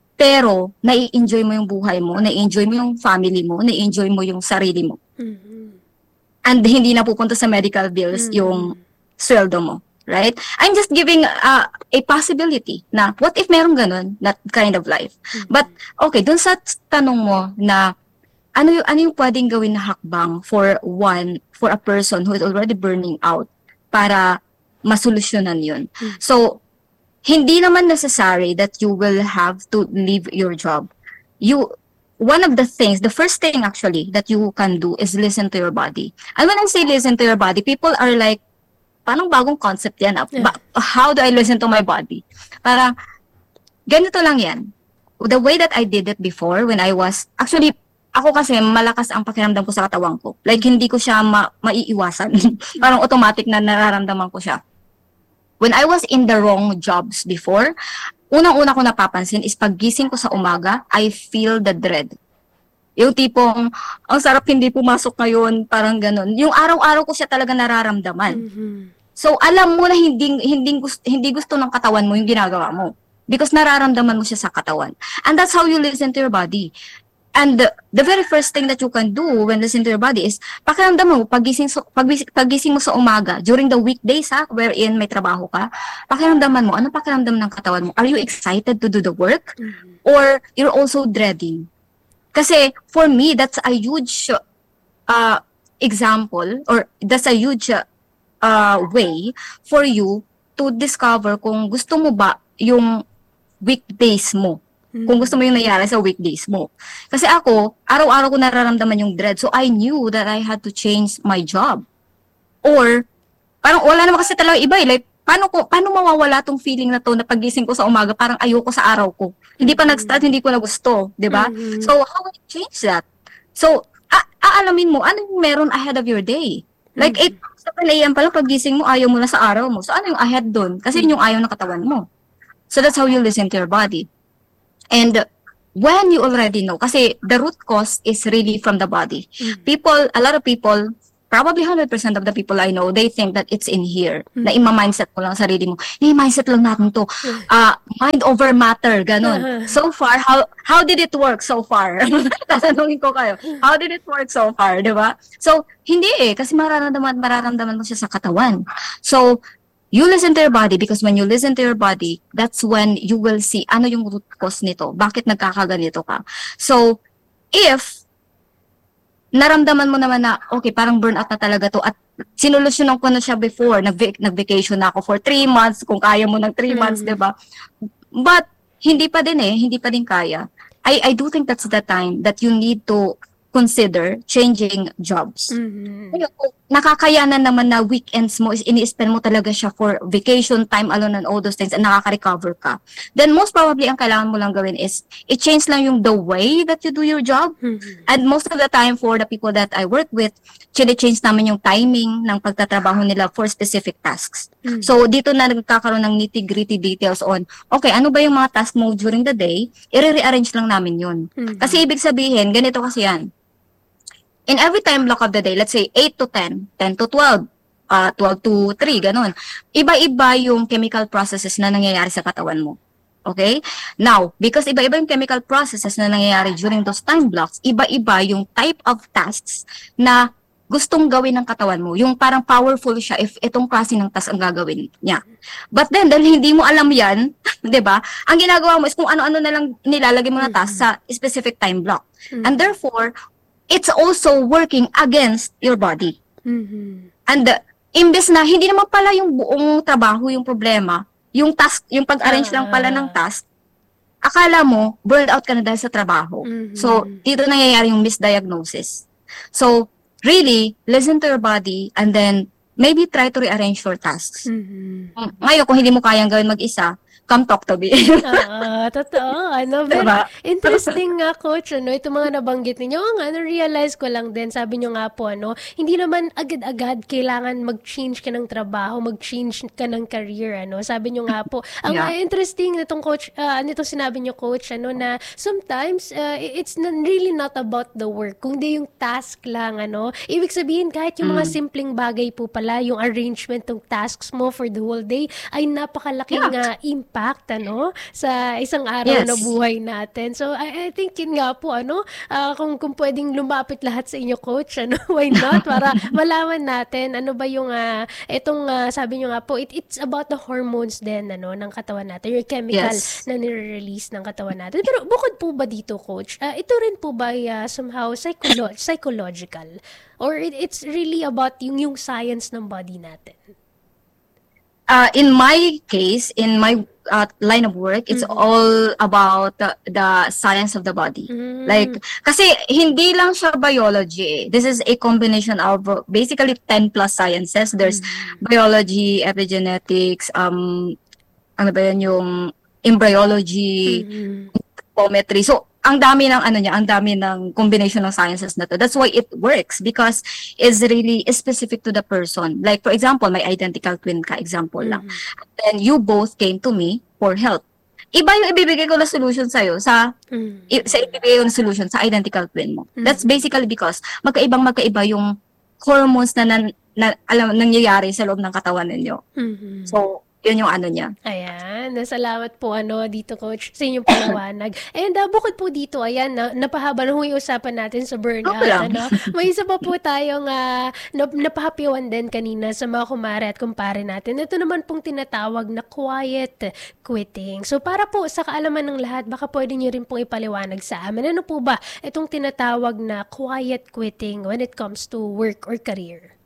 pero nai-enjoy mo yung buhay mo, nai-enjoy mo yung family mo, nai-enjoy mo yung sarili mo. Mhm. And hindi napupunta sa medical bills Mm. yung sweldo mo. Right? I'm just giving uh, a possibility na what if meron ganun, that kind of life. But, okay, dun sa tanong mo na ano yung, ano yung pwedeng gawin na hakbang for one, for a person who is already burning out para masolusyonan yun. So, hindi naman necessary that you will have to leave your job. You, one of the things, the first thing actually that you can do is listen to your body. And when I say listen to your body, people are like, parang bagong concept yan. Ah. Ba- how do I listen to my body? Parang, ganito lang yan. The way that I did it before when I was, actually, ako kasi malakas ang pakiramdam ko sa katawan ko. Like, hindi ko siya ma- maiiwasan. Parang automatic na nararamdaman ko siya. When I was in the wrong jobs before, unang-una ko napapansin is paggising ko sa umaga, I feel the dread. Yung tipong, ang sarap hindi pumasok ngayon, parang ganun. Yung araw-araw ko siya talaga nararamdaman. Mhm. So, alam mo na hindi, hindi, gusto, hindi gusto ng katawan mo yung ginagawa mo. Because nararamdaman mo siya sa katawan. And that's how you listen to your body. And the, the very first thing that you can do when listening to your body is, pakiramdam mo, pagising, pagising, pagising mo sa umaga, during the weekdays ha, wherein may trabaho ka, pakiramdaman mo, ano pakiramdam ng katawan mo? Are you excited to do the work? Mhm. Or you're also dreading? Kasi, for me, that's a huge uh, example, or that's a huge uh, way for you to discover kung gusto mo ba yung weekdays mo. Kung gusto mo yung nangyari sa weekdays mo. Kasi ako, araw-araw ko nararamdaman yung dread. So, I knew that I had to change my job. Or, parang wala naman kasi talaga iba eh. Like, paano, ko, paano mawawala tong feeling na to na pagising ko sa umaga, parang ayoko sa araw ko. Hindi pa nag-start, hindi ko na gusto. Diba? Mhm. So, how would you change that? So, a- aalamin mo, ano yung meron ahead of your day? Like, eight a.m. pa lang pagising mo, ayaw mo na sa araw mo. So, ano yung ahead dun? Kasi yun yung ayaw ng katawan mo. So, that's how you listen to your body. And when you already know, kasi the root cause is really from the body. Mhm. People, a lot of people, probably one hundred percent of the people I know, they think that it's in here. Mhm. Na ima-mindset mo lang ang sarili mo. Eh, mindset lang natin to. Uh, mind over matter, ganun. So far, how how did it work so far? Tatanungin ko kayo, how did it work so far, di ba? So, hindi eh, kasi mararamdaman, mararamdaman mo siya sa katawan. So, you listen to your body because when you listen to your body, that's when you will see ano yung root cause nito. Bakit nagkakaganito ka? So, if naramdaman mo naman na, okay, parang burnout na talaga to at sinolusyonan ko na siya before, nag- nag-vacation na ako for three months, kung kaya mo ng three mm-hmm. months, diba? But, hindi pa din eh, hindi pa din kaya. I, I do think that's the time that you need to consider changing jobs. Mm-hmm. Kung nakakayanan naman na weekends mo is ini-spend mo talaga siya for vacation time alone and all those things and nakaka-recover ka, then most probably ang kailangan mo lang gawin is i-change lang yung the way that you do your job. Mm-hmm. And most of the time for the people that I work with, chine-change namin yung timing ng pagtatrabaho nila for specific tasks. Mm-hmm. So dito na nagkakaroon ng nitty-gritty details on, okay, ano ba yung mga task mo during the day, i-rearrange lang namin yun. Mm-hmm. Kasi ibig sabihin, ganito kasi yan. In every time block of the day, let's say eight to ten, ten to twelve, uh, twelve to three, ganun. Iba-iba yung chemical processes na nangyayari sa katawan mo. Okay? Now, because iba-iba yung chemical processes na nangyayari during those time blocks, iba-iba yung type of tasks na gustong gawin ng katawan mo. Yung parang powerful siya if itong klase ng task ang gagawin niya. But then, dahil hindi mo alam yan, di ba? Ang ginagawa mo is kung ano-ano na lang nilalagay mo na task sa specific time block. And therefore, it's also working against your body. Mm-hmm. And uh, imbes na hindi naman pala yung buong trabaho yung problema, yung task, yung pag-arrange uh, lang pala ng task, akala mo burned out ka na dahil sa trabaho. Mm-hmm. So, dito nangyayari yung misdiagnosis. So, really, listen to your body and then maybe try to rearrange your tasks. Mm-hmm. Ngayon, kung hindi mo kayang gawin mag-isa, come talk to me. Oo, totoo. Ano, very diba? Interesting nga, Coach. Ano, itong mga nabanggit ninyo. Oo nga, na-realize ko lang din. Sabi nyo nga po, ano, hindi naman agad-agad kailangan mag-change ka ng trabaho, mag-change ka ng career. Ano. Sabi nyo nga po. Ang yeah. uh, interesting nitong Coach, uh, nitong sinabi nyo, Coach, ano, na sometimes, uh, it's not, really not about the work, kundi yung task lang. Ano. Ibig sabihin, kahit yung mga mm. simpleng bagay po pala, yung arrangement ng tasks mo for the whole day, ay napakalaking yeah. uh, impact impact ano sa isang araw yes. na buhay natin. So I, I think yun nga po ano uh, kung kung pwedeng lumapit lahat sa inyo, Coach, ano why not para malaman natin ano ba yung uh, itong uh, sabi niyo nga po it, it's about the hormones din ano ng katawan natin, yung chemical yes. na nire-release ng katawan natin. Pero bukod po ba dito, Coach, uh, ito rin po ba uh, somehow psycholo- psychological or it, it's really about yung yung science ng body natin? Uh, in my case, in my uh, line of work, it's mm-hmm. all about the, the science of the body. Mm-hmm. Like, kasi hindi lang siya biology. This is a combination of uh, basically ten plus sciences. There's mm-hmm. biology, epigenetics, um, ano ba yan, yung embryology, mm-hmm. anthropometry. So, ang dami ng ano niya, ang dami ng combination ng sciences na to. That's why it works because it's really specific to the person. Like for example, my identical twin ka example mm-hmm. lang. Then you both came to me for help. Iba yung ibibigay ko na solution sa iyo sa mm-hmm. i- sa ibibigay ko na solution sa identical twin mo. Mm-hmm. That's basically because magkaibang magkaiba yung hormones na, na, na alam nangyayari sa loob ng katawan ninyo. Mm-hmm. So yun yung ano niya. Ayan. Salamat po ano dito, Coach, sa inyong paliwanag. And uh, bukod po dito, ayan, na, napahaba na yung usapan natin sa burnout. Okay ano? May isa pa po tayong uh, nap- napahapiwan din kanina sa mga kumare at kumpare natin. Ito naman pong tinatawag na quiet quitting. So para po sa kaalaman ng lahat, baka pwede nyo rin pong ipaliwanag sa amin. Ano po ba itong tinatawag na quiet quitting when it comes to work or career?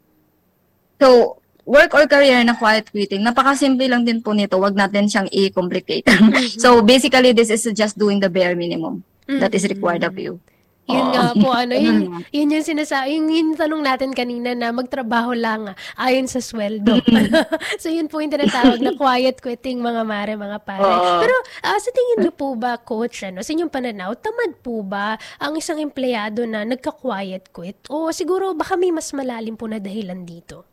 So, work or career na quiet quitting, napakasimple lang din po nito. Wag natin siyang i-complicate. Mm-hmm. So, basically, this is just doing the bare minimum mm-hmm. that is required of you. Yun oh. nga po, ano, yun, yun yung sinasabi, yun, yun tanong natin kanina na magtrabaho lang ayon sa sweldo. So, yun po yung tinatawag na quiet quitting, mga mare, mga pare. Oh. Pero, uh, sa tingin niyo po ba, Coach, ano, sa inyong pananaw, tamad po ba ang isang empleyado na nagka-quiet quit? O siguro, baka may mas malalim po na dahilan dito?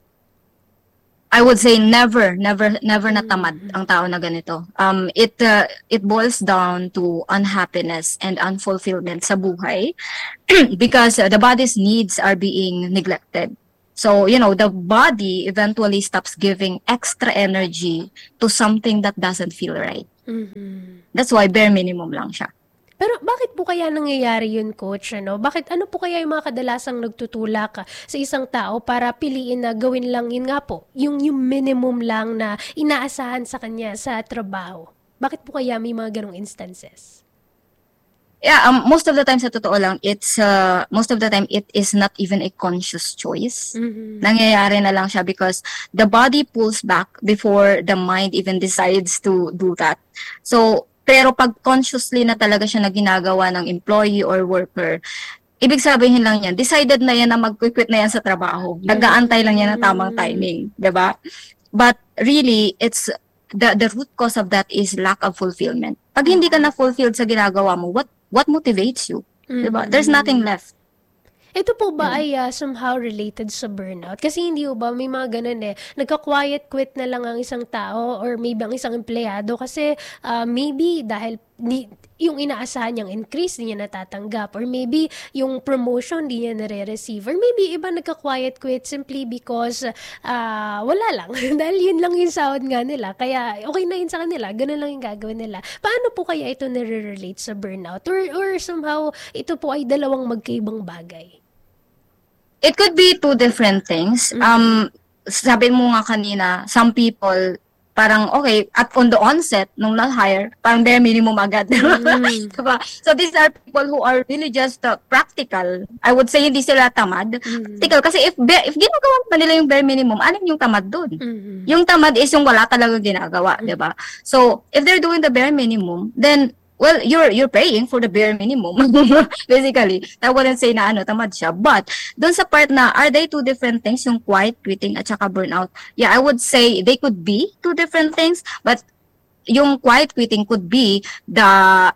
I would say never, never, never natamad ang tao na ganito. Um, it uh, it boils down to unhappiness and unfulfillment sa buhay because uh, the body's needs are being neglected. So, you know, the body eventually stops giving extra energy to something that doesn't feel right. Mm-hmm. That's why bare minimum lang siya. Pero bakit po kaya nangyayari yun, Coach? Ano? Bakit ano po kaya yung mga kadalasang nagtutulak sa isang tao para piliin na gawin lang yun nga po, yung, yung minimum lang na inaasahan sa kanya sa trabaho? Bakit po kaya may mga ganong instances? Yeah, um, most of the time sa totoo lang, it's uh, most of the time it is not even a conscious choice. Mm-hmm. Nangyayari na lang siya because the body pulls back before the mind even decides to do that. So, pero pag consciously na talaga siya na ginagawa ng employee or worker, ibig sabihin lang yan, decided na yan na mag-quit na yan sa trabaho. Nag-aantay lang yan ng tamang timing, 'di ba? But really, it's the the root cause of that is lack of fulfillment. Pag hindi ka na fulfilled sa ginagawa mo, what what motivates you? Mm-hmm. 'Di ba? There's nothing left. Ito po ba ay uh, somehow related sa burnout? Kasi hindi ba may mga ganun eh, nagka-quiet quit na lang ang isang tao or maybe ang isang empleyado kasi uh, maybe dahil ni, yung inaasahan niyang increase di niya natatanggap or maybe yung promotion di niya nare-receive or maybe iba nagka-quiet quit simply because uh, wala lang. Dahil yun lang yung sahod nga nila. Kaya okay na yun sa kanila. Ganun lang yung gagawin nila. Paano po kaya ito nare-relate sa burnout? Or, or somehow ito po ay dalawang magkaibang bagay? It could be two different things. Mm-hmm. Um, sabi mo nga kanina, some people, parang okay, at on the onset, nung na-hire, parang bare minimum agad. Mm-hmm. Diba? So these are people who are really just uh, practical. I would say hindi sila tamad. Mm-hmm. Practical. Kasi if, if ginagawa pa nila yung bare minimum, anong yung tamad dun? Mm-hmm. Yung tamad is yung wala talagang ginagawa. Mm-hmm. Diba? So if they're doing the bare minimum, then well, you're you're paying for the bare minimum. Basically, I wouldn't say na ano, tamad siya. But, dun sa part na, are they two different things, yung quiet quitting at saka burnout? Yeah, I would say they could be two different things, but yung quiet quitting could be the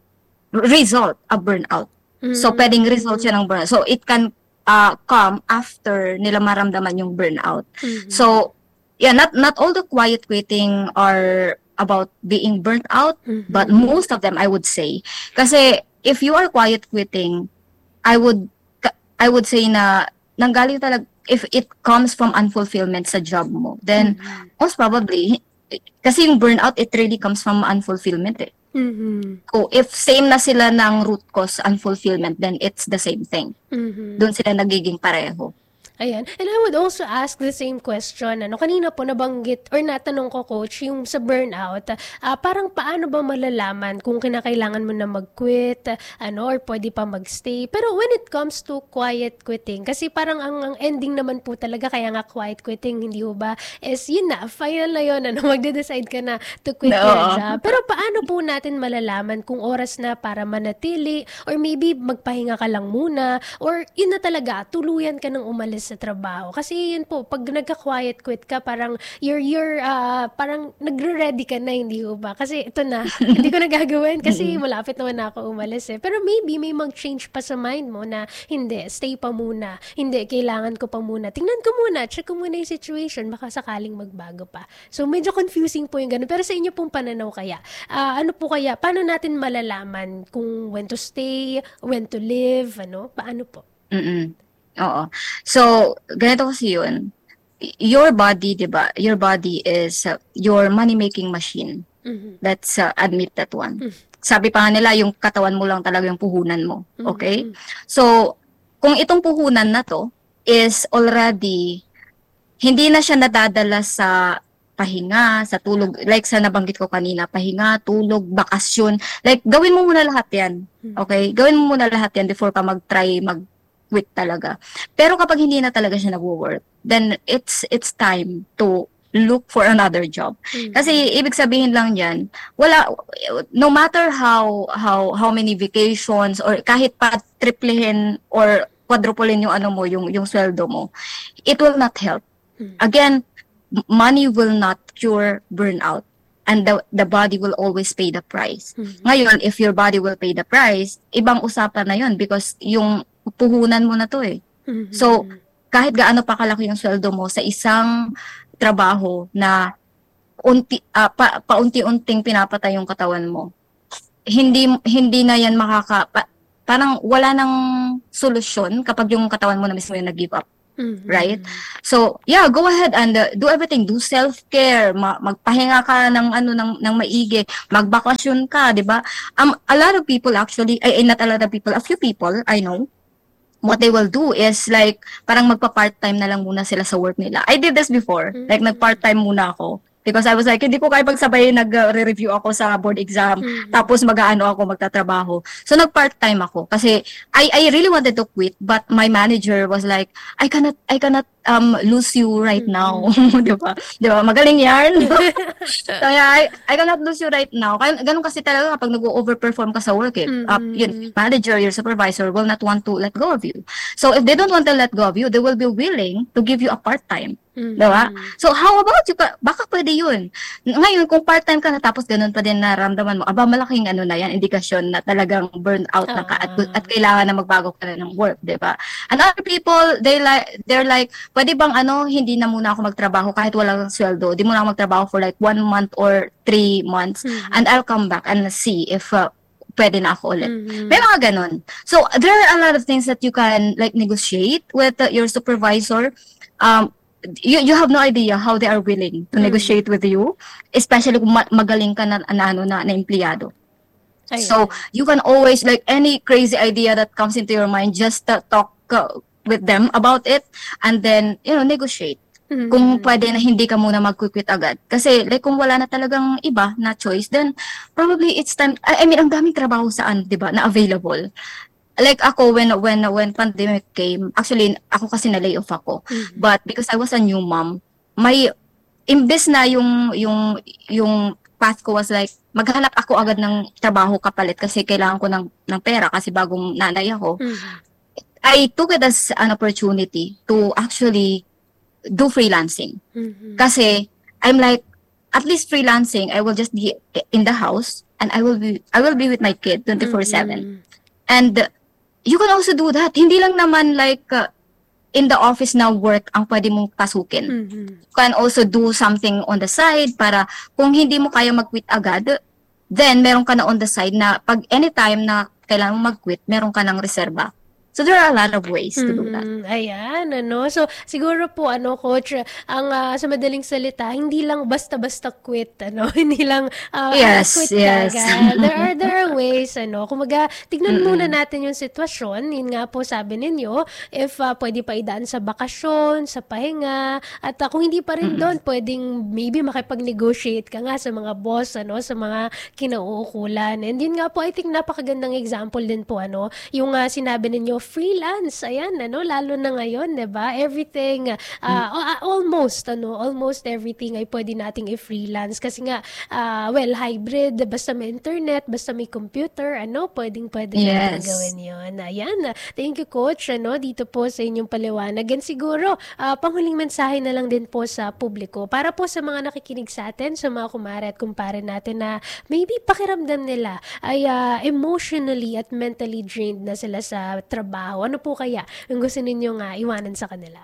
result of burnout. Mm-hmm. So, pwedeng result siya ng burnout. So, it can uh, come after nila maramdaman yung burnout. Mm-hmm. So, yeah, not not all the quiet quitting are about being burnt out, mm-hmm. but most of them I would say. Kasi if you are quiet quitting, I would I would say na nanggaling talaga if it comes from unfulfillment sa job mo, then mm-hmm. most probably kasi yung burnout it really comes from unfulfillment eh. Mm-hmm. So if same na sila ng root cause unfulfillment, then it's the same thing. Mm-hmm. Doon sila nagiging pareho. Ayan. And I would also ask the same question. Ano, kanina po nabanggit or natanong ko, Coach, yung sa burnout, uh, parang paano ba malalaman kung kinakailangan mo na mag-quit, ano, or pwede pa mag-stay. Pero when it comes to quiet quitting, kasi parang ang, ang ending naman po talaga, kaya nga quiet quitting, hindi ho ba, is yun na, final na yun, ano, magde-decide ka na to quit no. your job. Pero paano po natin malalaman kung oras na para manatili, or maybe magpahinga ka lang muna, or yun na talaga, tuluyan ka ng umalis sa trabaho. Kasi yun po, pag nagka-quiet quit ka, parang you're, you're uh, parang nagre-ready ka na, hindi ho ba? Kasi ito na, hindi ko na gagawin kasi malapit naman na ako umalis eh. Pero maybe may mag-change pa sa mind mo na hindi, stay pa muna. Hindi, kailangan ko pa muna. Tingnan ko muna, check ko muna yung situation, baka sakaling magbago pa. So medyo confusing po yung ganun. Pero sa inyo pong pananaw kaya, uh, ano po kaya, paano natin malalaman kung when to stay, when to live, ano? Paano po? Mm-mm. Oo. So, ganito kasi yun. Your body, di ba? Your body is uh, your money-making machine. Mm-hmm. Let's uh, admit that one. Mm-hmm. Sabi pa nga nila, yung katawan mo lang talaga yung puhunan mo. Okay? Mm-hmm. So, kung itong puhunan na to is already, hindi na siya nadadala sa pahinga, sa tulog, like sa nabanggit ko kanina, pahinga, tulog, bakasyon. Like, gawin mo muna lahat yan. Okay? Gawin mo muna lahat yan before ka mag-try, mag quit talaga. Pero kapag hindi na talaga siya nag-work, then it's it's time to look for another job. Mm-hmm. Kasi ibig sabihin lang yan, wala, no matter how how how many vacations or kahit pa triplehin or quadruplehin yung ano mo, yung yung sweldo mo, it will not help. Mm-hmm. Again, money will not cure burnout. And the the body will always pay the price. Mm-hmm. Ngayon, if your body will pay the price, ibang usapan na yun because yung puhunan mo na to eh. Mm-hmm. So, kahit gaano pa kalaki yung sweldo mo sa isang trabaho na unti, uh, pa, paunti-unting pinapatay yung katawan mo, hindi hindi na yan makaka... Pa, parang wala nang solusyon kapag yung katawan mo na mismo yung nag-give up. Mhm. right? So, yeah, go ahead and uh, do everything. Do self-care, ma- magpahinga ka ng ano ng ng maigi, magbakasyon ka, 'di ba? Um a lot of people actually, ay, ay, not a lot of people, a few people I know, what they will do is like parang magpa-part-time na lang muna sila sa work nila. I did this before. Like Mm. nag-part-time muna ako because I was like hindi ko kaya pagsabay nag-review ako sa board exam Mhm. tapos mag-aano ako magtatrabaho. So nag-part-time ako kasi I I really wanted to quit but my manager was like I cannot I cannot um lose you right now. 'Di ba? 'Di ba? Magaling 'yan. Kaya I, I cannot lose you right now. Kaya ganun kasi talaga kapag nag-overperform ka sa work, eh, uh, yun, Mhm. manager, your supervisor will not want to let go of you. So if they don't want to let go of you, they will be willing to give you a part-time. Mhm. Diba? So how about you? Ka- Baka pwede yun. Ngayon, kung part-time ka na tapos ganun pa din naramdaman mo, aba malaking ano na yan, indikasyon na talagang burnout na ka at, Ah. at kailangan na magbago ka na ng work, diba? And other people, they like, they're like, pwede bang ano, hindi na muna ako magtrabaho kahit walang sweldo. Di muna ako magtrabaho for like one month or three months Mhm. and I'll come back and see if uh, pwede na ako ulit. Mhm. May mga ganun. So, there are a lot of things that you can like negotiate with uh, your supervisor. Um, you you have no idea how they are willing to Mm. negotiate with you, especially kung ma- magaling ka na, na ano na, na empleyado. Ayan. So you can always like any crazy idea that comes into your mind, just uh, talk uh, with them about it and then you know negotiate. Mhm. Kung pwede na hindi ka muna mag-quit agad. Kasi like kung wala na talagang iba na choice, then probably it's time. I, I mean, ang daming trabaho saan, 'di ba, na available. Like ako when when when pandemic came, actually ako kasi na lay off ako. Mhm. But because I was a new mom, my imbes na yung yung yung path ko was like maghanap ako agad ng trabaho kapalit kasi kailangan ko ng ng pera kasi bagong nanay ako. Mhm. I took it as an opportunity to actually do freelancing. Mhm. Kasi I'm like at least freelancing I will just be in the house and I will be I will be with my kid twenty-four seven. Mhm. And uh, you can also do that. Hindi lang naman like uh, in the office na work ang pwede mong pasukin. Mhm. You can also do something on the side para kung hindi mo kaya mag-quit agad, then meron ka na on the side na pag anytime na kailangan mo mag-quit, meron ka ng reserba. So there are a lot of ways to do that. Mhm. Ayan, ano. So, siguro po, ano, coach, ang ah, sa madaling salita, hindi lang basta-basta quit, ano. Hindi lang ah, Yes, quit yes. agad. There are, there are ways, ano. Kumaga, tignan muna Mm-mm. natin yung sitwasyon. Yun nga po, sabi ninyo, if ah, pwede pa idaan sa bakasyon, sa pahinga, at ah, kung hindi pa rin Mm-mm. doon, pwedeng maybe makipag-negotiate ka nga sa mga boss, ano, sa mga kinauukulan. And yun nga po, I think napakagandang example din po, ano, yung ah, sinabi ninyo, freelance, ayan, ano, lalo na ngayon, 'di ba? Everything ah, ah, almost ano, almost everything ay pwede nating i-freelance kasi nga ah, well, hybrid, basta may internet, basta may computer, ano, pwedeng-pwede natin Yes. gawin 'yon. Ayan. Thank you, coach, ano, dito po sa inyong paliwanag. And siguro, ah, panghuling mensahe na lang din po sa publiko para po sa mga nakikinig sa atin, sa mga kumare at kumpare natin na maybe pakiramdam nila ay ah, emotionally at mentally drained na sila sa trabaho. Ano po kaya yung gusto ninyong ah, iwanan sa kanila?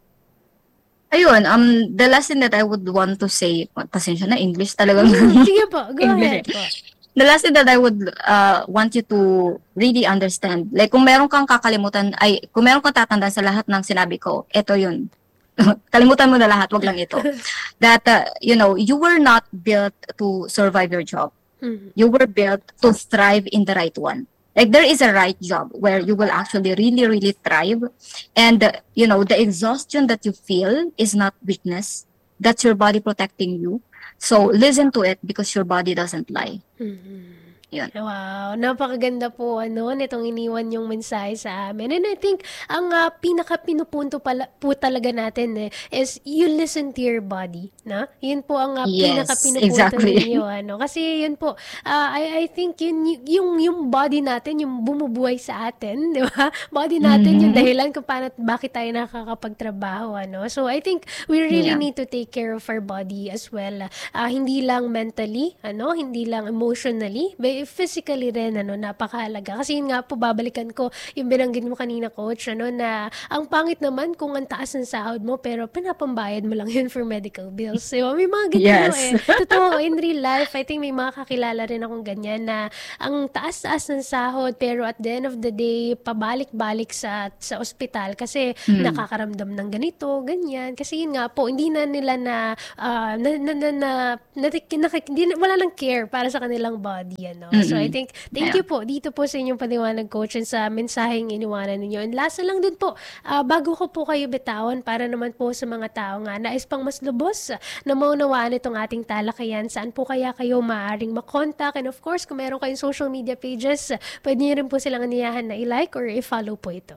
Ayun, um, the last thing that I would want to say, pasensya na, English talagang. Mm, sige po, go English ahead eh. po. The last thing that I would uh, want you to really understand, like kung meron kang kakalimutan, ay kung meron kang tatandaan sa lahat ng sinabi ko, ito yun. Kalimutan mo na lahat, wag lang ito. That, uh, you know, you were not built to survive your job. Mhm. You were built to thrive in the right one. Like there is a right job where you will actually really, really thrive. And, uh, you know, the exhaustion that you feel is not weakness. That's your body protecting you. So listen to it because your body doesn't lie. Mhm. Yun. Wow, napakaganda po ano nitong iniwan yung mensahe sa amin. And I think ang ah, pinaka pinupunto pala, po talaga natin eh, is you listen to your body, na? Yun po ang ah, Yes, pinaka pinupunto exactly. ninyo ano. Kasi yun po, ah, I I think yun y- yung yung body natin yung bumubuhay sa atin, di ba? Body natin yung Mhm. dahilan kung paano bakit tayo nakakapagtrabaho ano. So I think we really Yeah. need to take care of our body as well. Ah, hindi lang mentally, ano, hindi lang emotionally. Ba- physically rin, ano, napakahalaga. Kasi yun nga po, babalikan ko yung binanggit mo kanina, Coach, ano, na ang pangit naman kung ang taas ng sahod mo, pero pinapambayad mo lang yun for medical bills. So, may mga ganyan, Yes. no, eh. Totoo, in real life, I think may mga kakilala rin akong ganyan na ang taas-taas ng sahod, pero at the end of the day, pabalik-balik sa sa ospital kasi Mm. nakakaramdam ng ganito, ganyan. Kasi yun nga po, hindi na nila na, ah, na, na, na, na, na, na- hindi na- wala nang care para sa kanilang body, ano. So, I Mm-mm. think, thank Yeah. you po dito po sa inyong paliwanag, Coach, and sa mensaheng iniwanan ninyo. And last na lang din po, ah, bago ko po kayo bitawan, para naman po sa mga tao nga, nais pang mas lubos na maunawaan itong ating talakayan, saan po kaya kayo maaaring makontak? And of course, kung meron kayong social media pages, pwede nyo rin po silang aniyahan na i-like or i-follow po ito.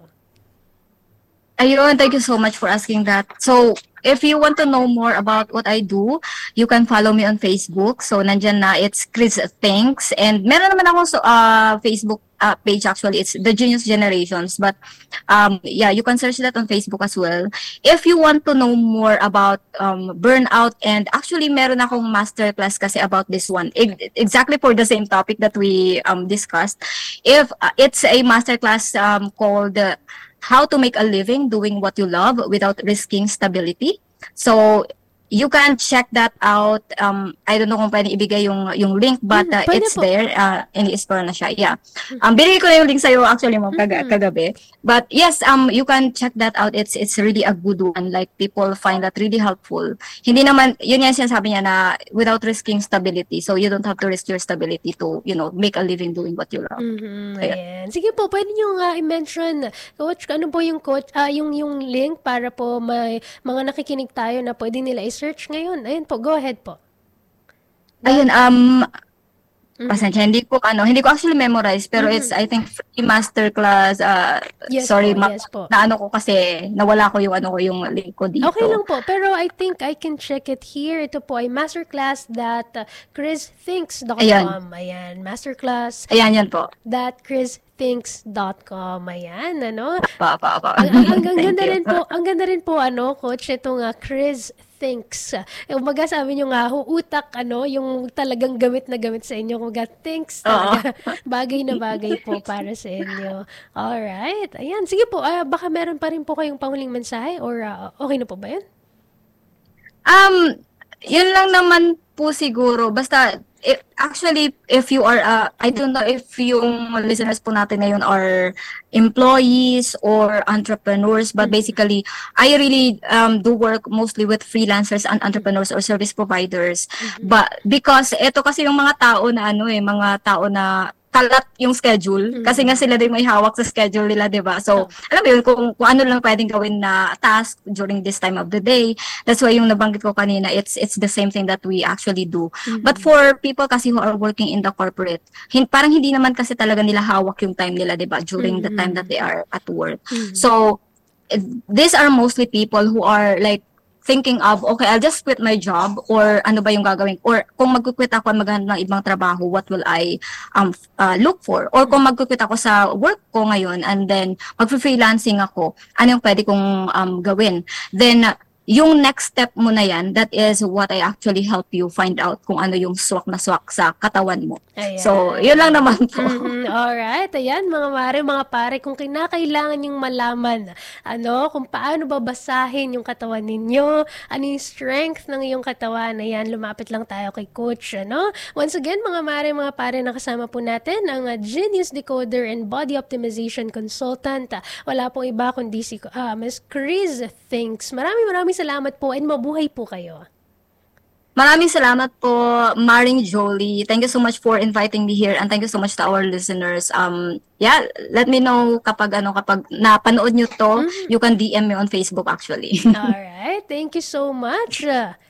Ayun, thank you so much for asking that. So, if you want to know more about what I do, you can follow me on Facebook. So, nandyan na, it's Chris Thanks. And meron naman ako so, uh, Facebook uh, page actually. It's The Genius Generations. But, um, yeah, you can search that on Facebook as well. If you want to know more about um, burnout, and actually meron akong masterclass kasi about this one, e- exactly for the same topic that we um, discussed. If uh, it's a masterclass um, called uh, How to Make a Living Doing What You Love Without Risking Stability. So, you can check that out. Um, I don't know kung pwede ibigay yung yung link, but Mm, uh, pwede it's po. there. Uh, ini-explore na siya. Yeah. Um, binigay ko na yung link sa'yo actually mo kaga, Mhm. kagabi. But yes, um, you can check that out. It's it's really a good one. Like, people find that really helpful. Hindi naman, yun yan sinasabi niya na without risking stability. So, you don't have to risk your stability to, you know, make a living doing what you love. Mhm, Ayan. ayan. Sige po, pwede nyo nga i-mention, Coach, ano po yung coach, ah, yung yung link para po may mga nakikinig tayo na pwede nila i-search ngayon. Ayun po, go ahead po. Ayun, um, Mhm. pasensya, hindi ko, ano, hindi ko actually memorize, pero Mhm. it's, I think, free masterclass, uh, Yes sorry, po, ma- yes po. na ano ko kasi, nawala ko yung, ano ko, yung link ko dito. Okay lang po, pero I think I can check it here. Ito po ay masterclass dot chris thinks dot com. Ayan, masterclass Ayan, yan po. dot chris thinks dot com. Ayan, ano? Pa, pa, pa. Ang, ang, ang Thank ganda you. rin po, ang ganda rin po, ano, Coach, itong uh, Chris Thinks. Eh, umaga sabi nyo nga, huutak, ano, yung talagang gamit na gamit sa inyo. Kumaga, thanks talaga. Bagay na bagay po para sa inyo. Alright. Ayan, sige po, ah, baka meron pa rin po kayong panghuling mensahe or ah, okay na po ba yun? Um, yun lang naman po siguro. Basta, if, actually, if you are, uh, I don't know if yung listeners po natin ngayon are employees or entrepreneurs, but basically, I really um, do work mostly with freelancers and entrepreneurs or service providers. But because ito kasi yung mga tao na ano eh, mga tao na kalat yung schedule kasi nga sila din may hawak sa schedule nila, 'di ba? So, alam mo yun, kung, kung ano lang pwedeng gawin na task during this time of the day. That's why yung nabanggit ko kanina, it's it's the same thing that we actually do. But for people kasi who are working in the corporate, hin, parang hindi naman kasi talaga nila hawak yung time nila, 'di ba? During the time that they are at work. So, eh, these are mostly people who are like thinking of, okay, I'll just quit my job, or ano ba yung gagawin, or kung mag-quit ako at maghanap ng ibang trabaho, what will I um uh, look for? Or kung mag-quit ako sa work ko ngayon and then mag-freelancing ako, ano yung pwede kong um, gawin? Then, uh, yung next step mo na yan, that is what I actually help you find out kung ano yung swak na swak sa katawan mo. Ayan. So, yun lang naman po. Mhm, alright, ayan mga mare, mga pare, kung kinakailangan yung malaman, ano, kung paano babasahin yung katawan ninyo, ano yung strength ng iyong katawan, ayan, lumapit lang tayo kay Coach, ano. Once again, mga mare, mga pare, nakasama po natin ang uh, Genius Decoder and Body Optimization Consultant. Uh, wala pong iba kundi si uh, Miss Chris Thinks. Maraming maraming salamat po and mabuhay po kayo. Maraming salamat po, Maring Jolie. Thank you so much for inviting me here, and thank you so much to our listeners. Um, yeah, let me know kapag ano kapag napanood nyo to, you can D M me on Facebook actually. Alright, thank you so much.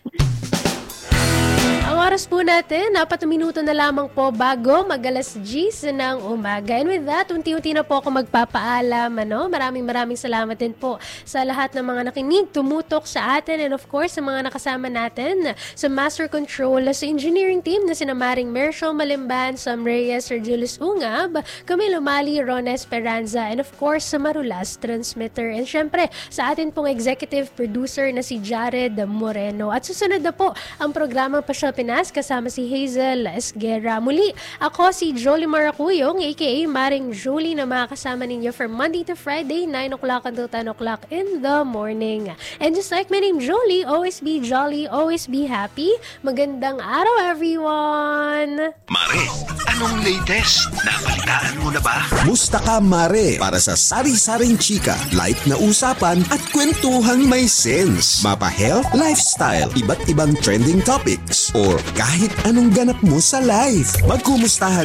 Ang oras po natin, apat na minuto na lamang po bago mag-alas diyes ng umaga. And with that, unti-unti na po ako magpapaalam. Ano? Maraming maraming salamat din po sa lahat ng mga nakinig, tumutok sa atin, and of course, sa mga nakasama natin sa Master Control, sa engineering team na sina Maring Mercial Malimban, Sam Reyes, Sir Julius Ungab, Camilo Mali, Ron Esperanza, and of course, sa Marulas Transmitter. And syempre, sa atin pong executive producer na si Jared Moreno. At susunod na po ang programang Pasyal Pinas kasama si Hazel Esguerra. Muli, ako si Jolie Maracuyong, aka Maring Julie, na makakasama ninyo from Monday to Friday, nine o'clock until ten o'clock in the morning. And just like my name, Jolie, always be jolly, always be happy. Magandang araw, everyone! Mare, anong latest? Nabalitaan mo na ba? Musta ka, Mare? Para sa sari-saring chika, light na usapan at kwentuhang may sense. Mapa health, lifestyle, iba't ibang trending topics, or kahit anong ganap mo sa life. Magkumustahan